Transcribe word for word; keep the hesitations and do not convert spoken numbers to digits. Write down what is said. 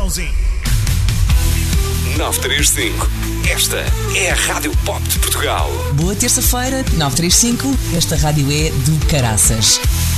mãozinha. nove três cinco. Esta é a Rádio Pop de Portugal. Boa terça-feira, nove três cinco. Esta rádio é do caraças.